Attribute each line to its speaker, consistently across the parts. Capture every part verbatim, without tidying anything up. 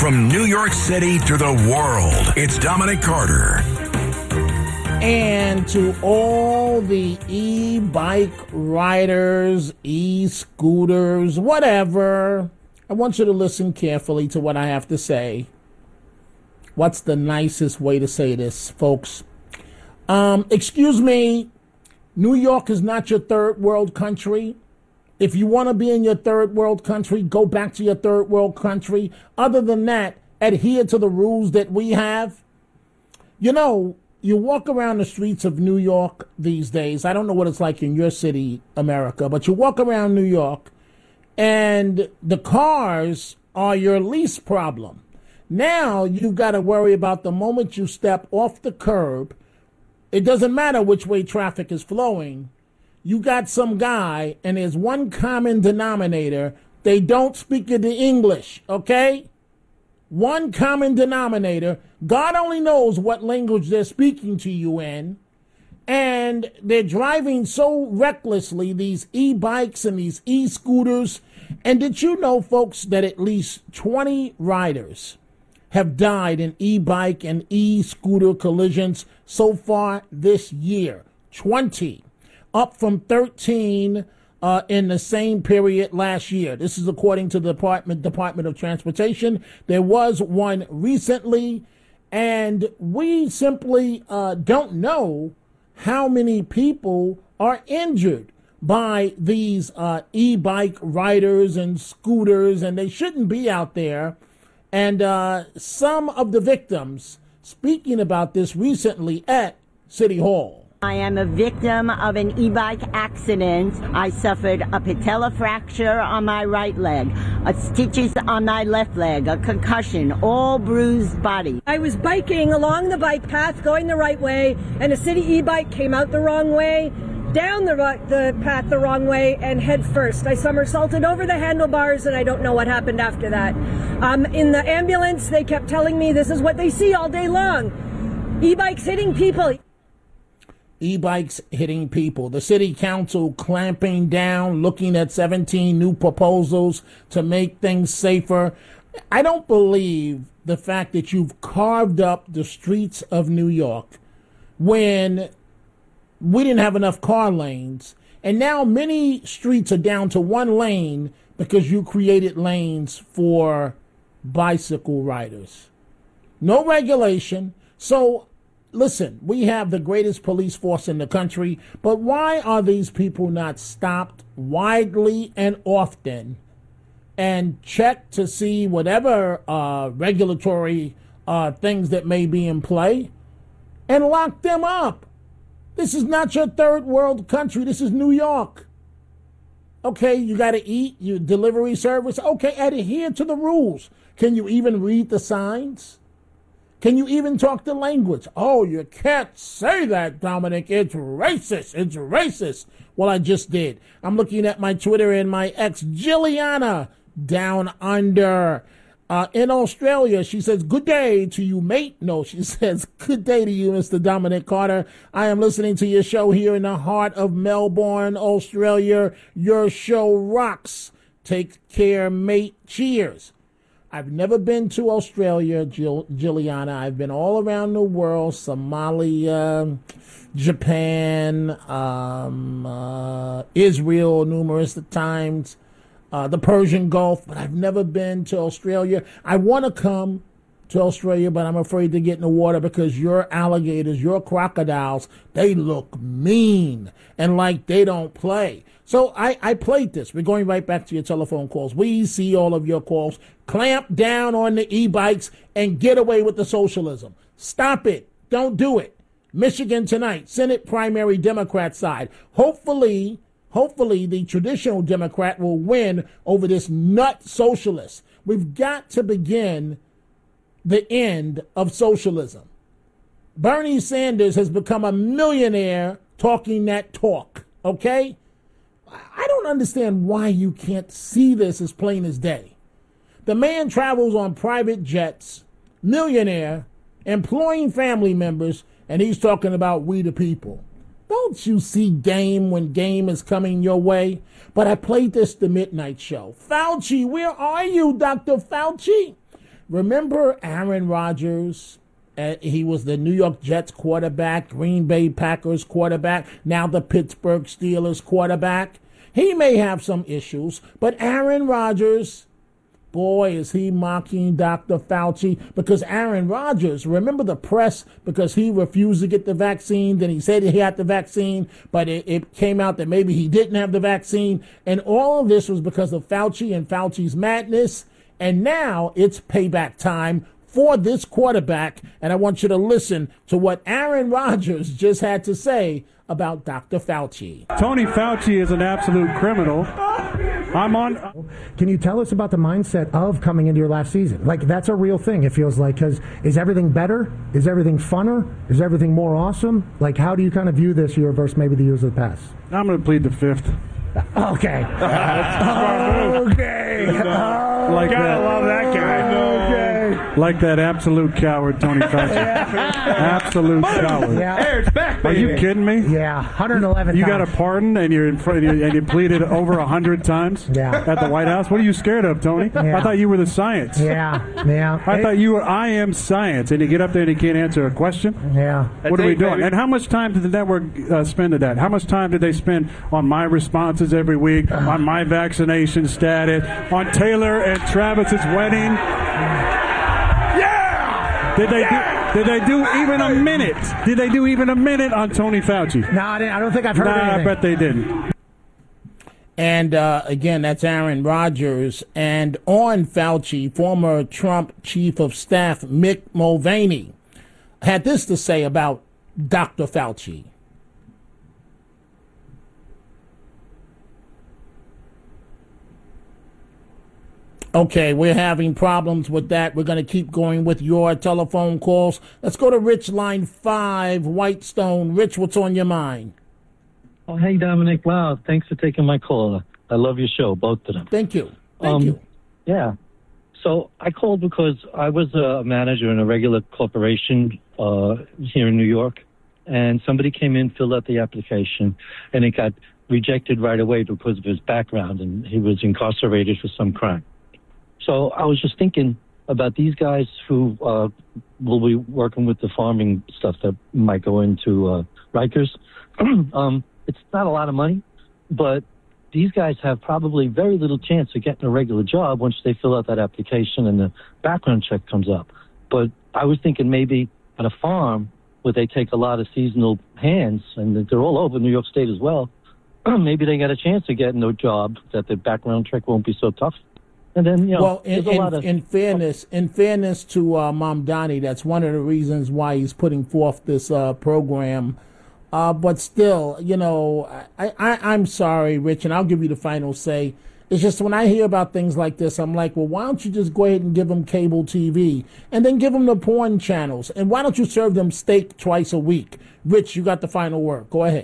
Speaker 1: From New York City to the world, it's Dominic Carter.
Speaker 2: And to all the e-bike riders, e-scooters, whatever, I want you to listen carefully to what I have to say. What's the nicest way to say this, folks? Um, excuse me, New York is not your third world country. If you want to be in your third world country, go back to your third world country. Other than that, adhere to the rules that we have. You know, you walk around the streets of New York these days. I don't know what it's like in your city, America, but you walk around New York and the cars are your least problem. Now you've got to worry about the moment you step off the curb. It doesn't matter which way traffic is flowing. You got some guy, and there's one common denominator. They don't speak the English, okay? One common denominator. God only knows what language they're speaking to you in. And they're driving so recklessly, these e-bikes and these e-scooters. And did you know, folks, that at least twenty riders have died in e-bike and e-scooter collisions so far this year? twenty. Up from thirteen uh, in the same period last year. This is according to the Department, Department of Transportation. There was one recently, and we simply uh, don't know how many people are injured by these uh, e-bike riders and scooters, and they shouldn't be out there. And uh, some of the victims speaking about this recently at City Hall.
Speaker 3: I am a victim of an e-bike accident. I suffered a patella fracture on my right leg, a stitches on my left leg, a concussion, all bruised body.
Speaker 4: I was biking along the bike path going the right way, and a city e-bike came out the wrong way, down the, the path the wrong way, and head first. I somersaulted over the handlebars, and I don't know what happened after that. Um, in the ambulance, they kept telling me this is what they see all day long. E-bikes hitting people.
Speaker 2: E-bikes hitting people. The city council clamping down, looking at seventeen new proposals to make things safer. I don't believe the fact that you've carved up the streets of New York when we didn't have enough car lanes. And now many streets are down to one lane because you created lanes for bicycle riders. No regulation. So listen, we have the greatest police force in the country, but why are these people not stopped widely and often and checked to see whatever uh, regulatory uh, things that may be in play and lock them up? This is not your third world country. This is New York. Okay, you got to eat, your delivery service. Okay, adhere to the rules. Can you even read the signs? Can you even talk the language? Oh, you can't say that, Dominic. It's racist. It's racist. Well, I just did. I'm looking at my Twitter and my ex, Jilliana, down under. Uh, in Australia, she says, good day to you, mate. No, she says, good day to you, Mister Dominic Carter. I am listening to your show here in the heart of Melbourne, Australia. Your show rocks. Take care, mate. Cheers. I've never been to Australia, Jill, Jilliana. I've been all around the world, Somalia, Japan, um, uh, Israel numerous times, uh, the Persian Gulf, but I've never been to Australia. I want to come to Australia, but I'm afraid to get in the water because your alligators, your crocodiles, they look mean and like they don't play. So I, I played this. We're going right back to your telephone calls. We see all of your calls. Clamp down on the e-bikes and get away with the socialism. Stop it. Don't do it. Michigan tonight, Senate primary Democrat side. Hopefully, hopefully the traditional Democrat will win over this nut socialist. We've got to begin the end of socialism. Bernie Sanders has become a millionaire talking that talk, okay? I don't understand why you can't see this as plain as day. The man travels on private jets, millionaire, employing family members, and he's talking about we the people. Don't you see game when game is coming your way? But I played this the midnight show. Fauci, where are you, Doctor Fauci? Remember Aaron Rodgers? Uh, he was the New York Jets quarterback, Green Bay Packers quarterback, now the Pittsburgh Steelers quarterback. He may have some issues, but Aaron Rodgers, boy, is he mocking Doctor Fauci, because Aaron Rodgers, remember the press, because he refused to get the vaccine, then he said he had the vaccine, but it, it came out that maybe he didn't have the vaccine, and all of this was because of Fauci and Fauci's madness, and now it's payback time for this quarterback, and I want you to listen to what Aaron Rodgers just had to say about Doctor Fauci.
Speaker 5: Tony Fauci is an absolute criminal. I'm on.
Speaker 6: Can you tell us about the mindset of coming into your last season? Like, that's a real thing, it feels like, because is everything better? Is everything funner? Is everything more awesome? Like, how do you kind of view this year versus maybe the years of the past?
Speaker 5: I'm going to plead the fifth.
Speaker 6: Okay. okay. Oh,
Speaker 5: like
Speaker 6: gotta
Speaker 5: that.
Speaker 6: love that guy. Okay.
Speaker 5: Like that absolute coward, Tony Fauci. Absolute coward.
Speaker 6: Yeah.
Speaker 7: Hey, it's back,
Speaker 5: Are
Speaker 7: baby.
Speaker 5: you kidding me?
Speaker 6: Yeah, one hundred eleven
Speaker 5: You
Speaker 6: times.
Speaker 5: got a pardon and you're in front and you, and you pleaded over a hundred times
Speaker 6: Yeah.
Speaker 5: at the White House. What are you scared of, Tony?
Speaker 6: Yeah.
Speaker 5: I thought you were the science.
Speaker 6: Yeah, yeah.
Speaker 5: I
Speaker 6: Hey,
Speaker 5: thought you were. I am science, and you get up there and you can't answer a question.
Speaker 6: Yeah.
Speaker 5: What are we
Speaker 7: eight,
Speaker 5: doing?
Speaker 7: baby.
Speaker 5: And how much time did the network uh, spend at that? How much time did they spend on my responses every week, on my vaccination status, on Taylor and Travis's wedding? Yeah! Did they do, did they do even a minute? Did they do even a minute on Tony Fauci?
Speaker 6: No, I, didn't, I don't think I've heard
Speaker 5: Nah, I
Speaker 6: anything.
Speaker 5: bet they didn't.
Speaker 2: And uh, again, that's Aaron Rodgers. And on Fauci, former Trump chief of staff Mick Mulvaney had this to say about Doctor Fauci. Okay, we're having problems with that. We're going to keep going with your telephone calls. Let's go to Rich, line five, Whitestone. Rich, what's on your mind?
Speaker 8: Oh, hey, Dominic. Wow, thanks for taking my call. I love your show, both of them.
Speaker 2: Thank you. Thank
Speaker 8: Um,
Speaker 2: you.
Speaker 8: Yeah. So I called because I was a manager in a regular corporation uh, here in New York, and somebody came in, filled out the application, and it got rejected right away because of his background, and he was incarcerated for some crime. So I was just thinking about these guys who uh, will be working with the farming stuff that might go into uh, Rikers. um, it's not a lot of money, but these guys have probably very little chance of getting a regular job once they fill out that application and the background check comes up. But I was thinking maybe at a farm where they take a lot of seasonal hands, and they're all over New York State as well, maybe they got a chance of getting a job that the background check won't be so tough. And then, you know,
Speaker 2: Well, in,
Speaker 8: there's a lot
Speaker 2: in,
Speaker 8: of...
Speaker 2: in fairness, in fairness to uh, Mamdani, that's one of the reasons why he's putting forth this uh, program. Uh, but still, you know, I, I, I'm sorry, Rich, and I'll give you the final say. It's just when I hear about things like this, I'm like, well, why don't you just go ahead and give them cable T V and then give them the porn channels? And why don't you serve them steak twice a week? Rich, you got the final word. Go ahead.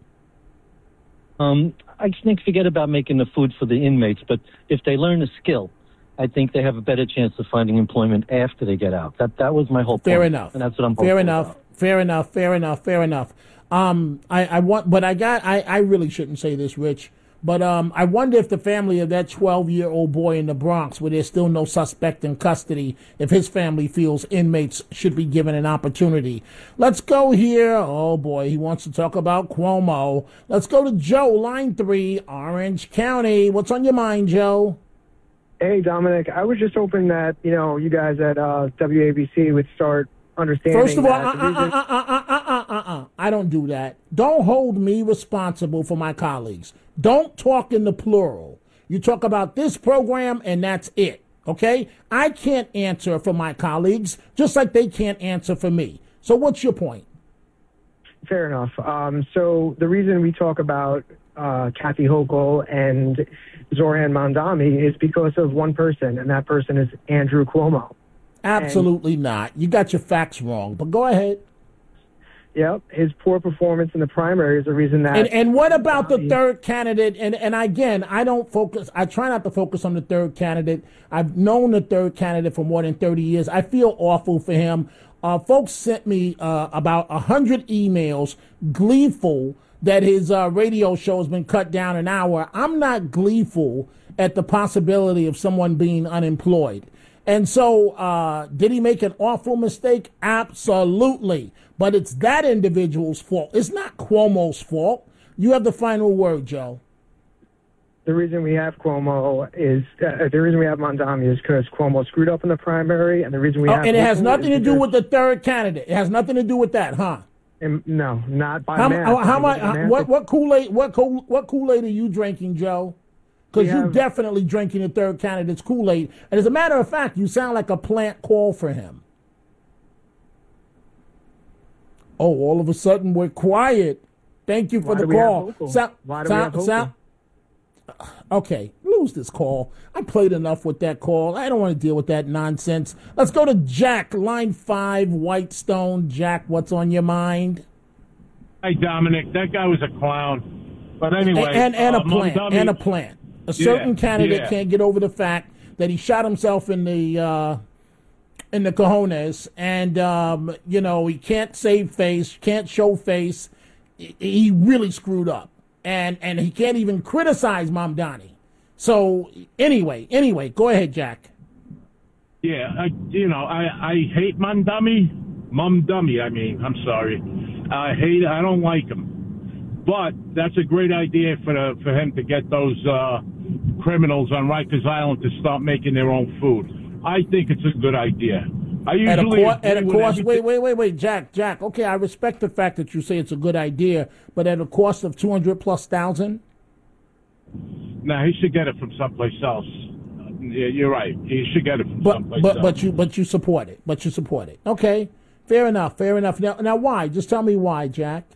Speaker 8: Um, I think forget about making the food for the inmates, but if they learn a skill, I think they have a better chance of finding employment after they get out. That that was my whole point.
Speaker 2: Fair enough.
Speaker 8: And that's what I'm
Speaker 2: Fair
Speaker 8: hopeful
Speaker 2: enough.
Speaker 8: about.
Speaker 2: Fair enough. Fair enough. Fair enough. Um, I, I want, but I got, I, I really shouldn't say this, Rich, but um, I wonder if the family of that twelve-year-old boy in the Bronx, where there's still no suspect in custody, if his family feels inmates should be given an opportunity. Let's go here. Oh, boy, he wants to talk about Cuomo. Let's go to Joe, line three, Orange County. What's on your mind, Joe?
Speaker 9: Hey, Dominic. I was just hoping that, you know, you guys at uh, W A B C would start understanding
Speaker 2: First of all,
Speaker 9: that
Speaker 2: uh,
Speaker 9: the
Speaker 2: uh,
Speaker 9: reason-
Speaker 2: uh, uh, uh, uh, uh, uh, I don't do that. Don't hold me responsible for my colleagues. Don't talk in the plural. You talk about this program and that's it, okay? I can't answer for my colleagues, just like they can't answer for me. So what's your point?
Speaker 9: Fair enough. Um, so the reason we talk about uh, Kathy Hochul and Zoran Mandami is because of one person, and that person is Andrew Cuomo.
Speaker 2: Absolutely not. You got your facts wrong, but go ahead.
Speaker 9: Yep, his poor performance in the primary is the reason that...
Speaker 2: And and what about the third candidate? And and again, I don't focus. I try not to focus on the third candidate. I've known the third candidate for more than thirty years. I feel awful for him. Uh, folks sent me uh, about a hundred emails, gleeful that his uh, radio show has been cut down an hour. I'm not gleeful at the possibility of someone being unemployed. And so, uh, did he make an awful mistake? Absolutely. But it's that individual's fault. It's not Cuomo's fault. You have the final word, Joe.
Speaker 9: The reason we have Cuomo is uh, the reason we have Mamdani is because Cuomo screwed up in the primary, and the reason we
Speaker 2: oh,
Speaker 9: have
Speaker 2: and it has
Speaker 9: Hochul
Speaker 2: nothing to do
Speaker 9: because,
Speaker 2: with the third candidate. It has nothing to do with that, huh?
Speaker 9: um, no, not by
Speaker 2: How,
Speaker 9: math.
Speaker 2: how, how much?
Speaker 9: Math
Speaker 2: What
Speaker 9: is-
Speaker 2: what Kool Aid? What Kool what Kool Aid are you drinking, Joe? Because
Speaker 9: We
Speaker 2: you
Speaker 9: have-
Speaker 2: definitely drinking the third candidate's Kool Aid. And as a matter of fact, you sound like a plant call for him. Oh, all of a sudden we're quiet. Thank you for
Speaker 9: Why
Speaker 2: the
Speaker 9: do we have
Speaker 2: call.
Speaker 9: Hochul?
Speaker 2: Sound,
Speaker 9: Why do we
Speaker 2: sound,
Speaker 9: have Hochul?
Speaker 2: sound, okay, lose this call. I played enough with that call. I don't want to deal with that nonsense. Let's go to Jack, line five, Whitestone. Jack, what's on your mind?
Speaker 7: Hey, Dominic, that guy was a clown. But anyway.
Speaker 2: And, and, and
Speaker 7: uh,
Speaker 2: a plant.
Speaker 7: Mamdani-
Speaker 2: And a plant. A certain
Speaker 7: Yeah,
Speaker 2: candidate
Speaker 7: yeah.
Speaker 2: can't get over the fact that he shot himself in the uh, in the cojones, and um, you know he can't save face, can't show face. He- He really screwed up, and and he can't even criticize Mamdani. So anyway, anyway, go ahead, Jack.
Speaker 7: Yeah, I, you know, I, I hate Mamdani. Mamdani, I mean, I'm sorry. I hate I don't like him. But that's a great idea for the, for him to get those uh, criminals on Rikers Island to start making their own food. I think it's a good idea. I
Speaker 2: And of,
Speaker 7: usually
Speaker 2: course, and of
Speaker 7: agree with
Speaker 2: course,
Speaker 7: everything-
Speaker 2: wait, wait, wait, wait, Jack, Jack. Okay, I respect the fact that you say it's a good idea, but at a cost of two hundred plus thousand.
Speaker 7: No, he should get it from someplace else. Yeah, you're right. He should get it from
Speaker 2: But
Speaker 7: someplace
Speaker 2: but
Speaker 7: else.
Speaker 2: but you but you support it. But you support it. Okay, fair enough. Fair enough. Now now why? Just tell me why, Jack.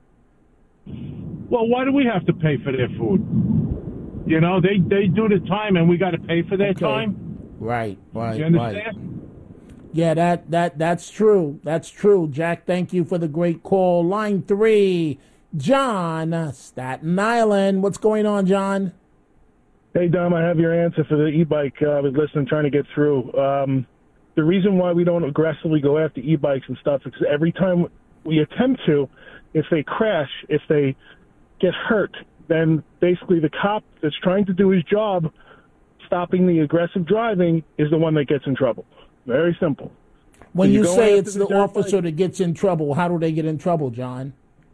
Speaker 7: Well, why do we have to pay for their food? You know, they, they do the time, and we got to pay for their
Speaker 2: Okay.
Speaker 7: time.
Speaker 2: Right. Right.
Speaker 7: You
Speaker 2: Right.
Speaker 7: understand?
Speaker 2: Yeah, that that that's true. That's true, Jack. Thank you for the great call. Line three, John, Staten Island. What's going on, John?
Speaker 10: Hey, Dom, I have your answer for the e-bike. Uh, I was listening, trying to get through. Um, the reason why we don't aggressively go after e-bikes and stuff is because every time we attempt to, if they crash, if they get hurt, then basically the cop that's trying to do his job, stopping the aggressive driving, is the one that gets in trouble. Very simple.
Speaker 2: When
Speaker 10: So
Speaker 2: you
Speaker 10: go
Speaker 2: say
Speaker 10: after
Speaker 2: it's
Speaker 10: the
Speaker 2: the
Speaker 10: dirt
Speaker 2: officer that gets in trouble, how do they get in trouble, John?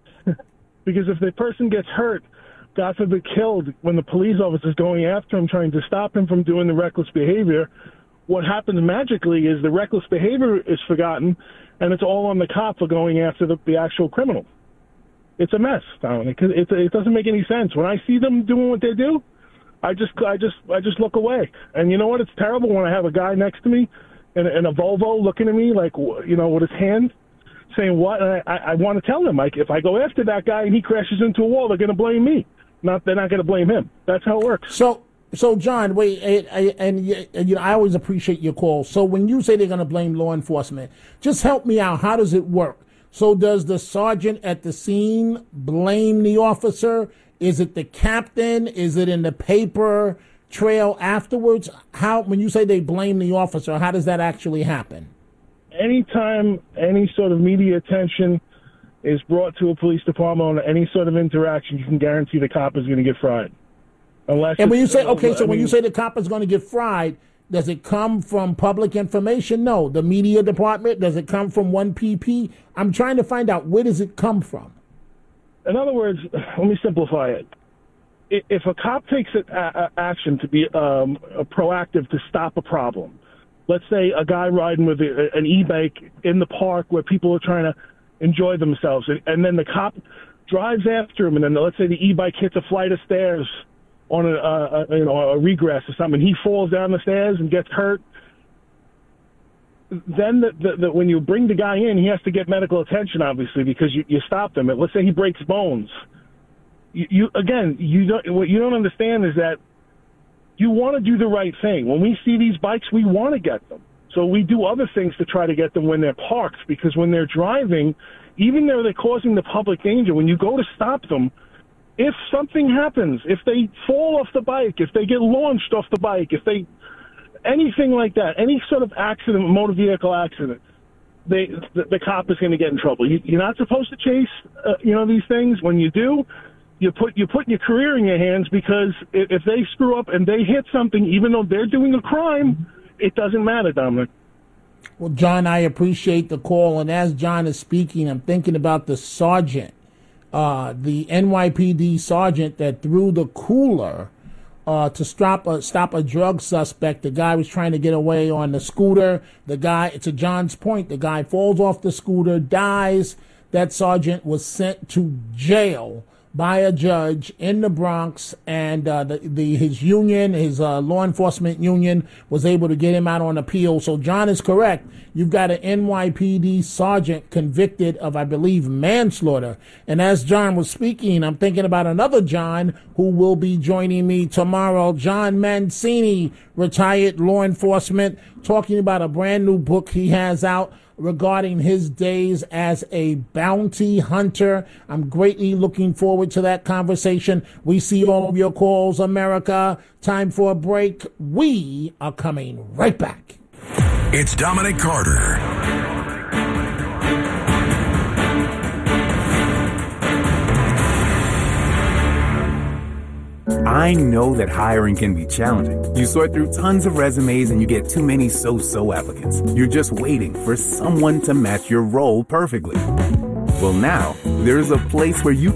Speaker 10: Because if the person gets hurt, God forbid killed, when the police officer is going after him, trying to stop him from doing the reckless behavior, what happens magically is the reckless behavior is forgotten, and it's all on the cop for going after the, the actual criminal. It's a mess, Dominic. It, it doesn't make any sense. When I see them doing what they do, I just, I just, I just look away. And you know what? It's terrible when I have a guy next to me in, in a Volvo looking at me like, you know, with his hand saying what? And I, I want to tell them, like, if I go after that guy and he crashes into a wall, they're going to blame me. Not, they're not going to blame him. That's how it works.
Speaker 2: So, so John, wait, and, and, and you know, I always appreciate your call. So when you say they're going to blame law enforcement, just help me out. How does it work? So does the sergeant at the scene blame the officer? Is it the captain? Is it in the paper trail afterwards? How, when you say they blame the officer, how does that actually happen?
Speaker 10: Anytime any sort of media attention is brought to a police department on any sort of interaction, you can guarantee the cop is going to get fried. Unless
Speaker 2: And when you
Speaker 10: it's-
Speaker 2: say, okay, so
Speaker 10: I
Speaker 2: when you
Speaker 10: mean,
Speaker 2: say the cop is going to get fried, does it come from public information? No. The media department? Does it come from one P P? I'm trying to find out, where does it come from?
Speaker 10: in other words, let me simplify it. I- If a cop takes a, a, action to be um, a proactive to stop a problem, let's say a guy riding with a, an e-bike in the park where people are trying to enjoy themselves, and, and then the cop drives after him, and then let's say the e-bike hits a flight of stairs on a, a, a you know a regress or something, he falls down the stairs and gets hurt. Then the, the, the, when you bring the guy in, he has to get medical attention, obviously, because you, you stopped him. Let's say he breaks bones. You, you again, you don't, what you don't understand is that you want to do the right thing. When we see these bikes, we want to get them. So we do other things to try to get them when they're parked, because when they're driving, even though they're causing the public danger, when you go to stop them, if something happens, if they fall off the bike, if they get launched off the bike, if they, anything like that, any sort of accident, motor vehicle accident, they, the, the cop is going to get in trouble. You, you're not supposed to chase, uh, you know, these things. When you do, you put, you're putting your career in your hands, because if, if they screw up and they hit something, even though they're doing a crime, it doesn't matter, Dominic.
Speaker 2: Well, John, I appreciate the call. And as John is speaking, I'm thinking about the sergeant, uh, the N Y P D sergeant that threw the cooler uh, to stop a, stop a drug suspect. The guy was trying to get away on the scooter. The guy, it's a John's point, the guy falls off the scooter, dies. That sergeant was sent to jail by a judge in the Bronx, and uh, the, the his union, his uh, law enforcement union, was able to get him out on appeal. So John is correct. You've got an N Y P D sergeant convicted of, I believe, manslaughter. And as John was speaking, I'm thinking about another John who will be joining me tomorrow, John Mancini, retired law enforcement, talking about a brand new book he has out regarding his days as a bounty hunter. I'm greatly looking forward to that conversation. We see all of your calls, America. Time for a break. We are coming right back.
Speaker 1: It's Dominic Carter.
Speaker 11: I know that hiring can be challenging. You sort through tons of resumes and you get too many so-so applicants. You're just waiting for someone to match your role perfectly. Well, now, there's a place where you